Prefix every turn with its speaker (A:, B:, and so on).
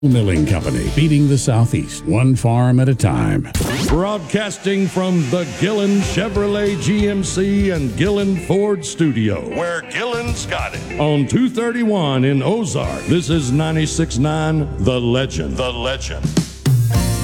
A: Milling Company, feeding the Southeast, one farm at a time.
B: Broadcasting from the Gillen Chevrolet GMC and Gillen Ford studio, where Gillen's got it. On 231 in Ozark, this is 96.9 The Legend. The Legend.